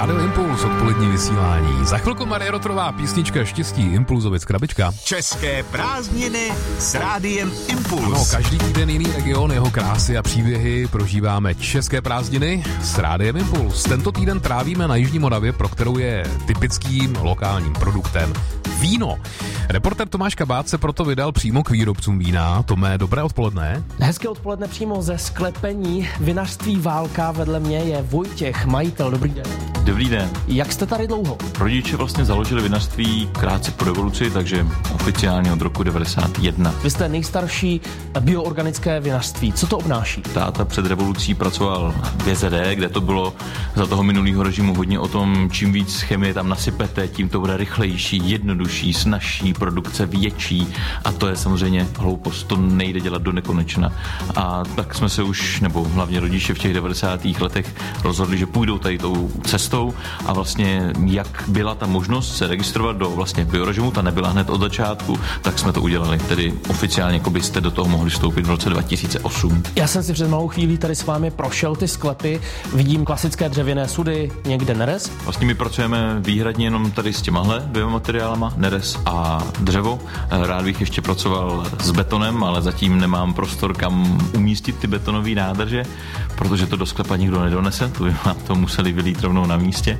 Rádio Impuls, odpolední vysílání. Za chvilku Marie Rotrová, písnička Štěstí, Impulzovic, krabička. České prázdniny s Rádiem Impuls. No, každý týden jiný region, jeho krásy a příběhy prožíváme české prázdniny s Rádiem Impuls. Tento týden trávíme na Jižní Moravě, pro kterou je typickým lokálním produktem víno. Reportér Tomáš Kabát se proto vydal přímo k výrobcům vína. Tomé, dobré odpoledne. Hezké odpoledne přímo ze sklepení vinařství Válka. Vedle mě je Vojtěch, majitel. Dobrý den. Dobrý den. Jak jste tady dlouho? Rodiče vlastně založili vinařství krátce po revoluci, takže oficiálně od roku 91. Vy jste nejstarší bioorganické vinařství. Co to obnáší? Táta před revolucí pracoval v VZD, kde to bylo za toho minulého režimu hodně o tom, čím víc chemie tam nasypete, tím to bude rychlejší, jednodušší, snazší, produkce větší, a to je samozřejmě hloupost, to nejde dělat do nekonečna. A tak jsme se už, nebo hlavně rodiče v těch 90. letech rozhodli, že půjdou tady tou cestou, a vlastně jak byla ta možnost se registrovat do vlastně biorežimu, ta nebyla hned od začátku, tak jsme to udělali. Tedy oficiálně, jako byste do toho mohli vstoupit v roce 2008. Já jsem si před malou chvílí tady s vámi prošel ty sklepy, vidím klasické dřevěné sudy, někde nerez. Vlastně my pracujeme výhradně jenom tady s těmahle dvěma materiálama, nerez a dřevo. Rád bych ještě pracoval s betonem, ale zatím nemám prostor, kam umístit ty betonové nádrže, protože to do sklepa nikdo nedonese, to by vám to museli vylít rovnou na místě,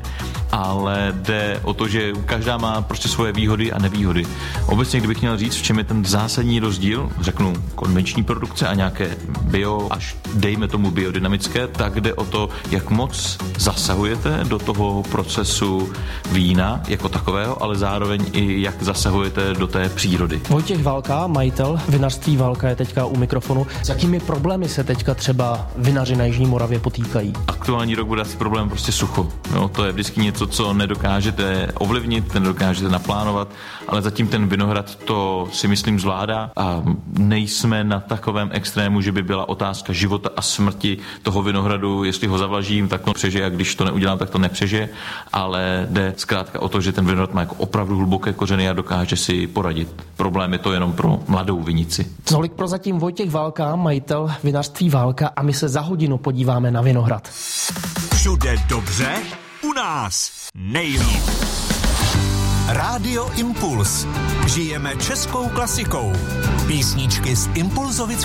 ale jde o to, že každá má prostě svoje výhody a nevýhody. Obecně, kdybych měl říct, v čem je ten zásadní rozdíl, řeknu konvenční produkce a nějaké bio, až dejme tomu biodynamické, tak jde o to, jak moc zasahujete do toho procesu vína jako takového, ale zároveň i jak zasahujete do té přírody. Vojtěch Válka, majitel vinařství Válka, je teďka u mikrofonu. S jakými problémy se teďka třeba vinaři na Jižní Moravě potýkají? Aktuální rok bude asi problém prostě sucho. No, to je vždycky něco, co nedokážete ovlivnit, nedokážete naplánovat, ale zatím ten vinohrad to si myslím zvládá a nejsme na takovém extrému, že by byla otázka života a smrti toho vinohradu, jestli ho zavlažím, tak to přežije, a když to neudělám, tak to nepřežije, ale jde zkrátka o to, že ten vinohrad má jako opravdu hluboké kořeny a dokáže si poradit. Problém je to jenom pro mladou vinici. Tolik prozatím Vojtěch Válka, majitel vinařství Válka, a my se za hodinu podíváme na vinohrad. Všude dobře, u nás nejlíp. Rádio Impuls. Žijeme českou klasikou. Písničky z Impulzovic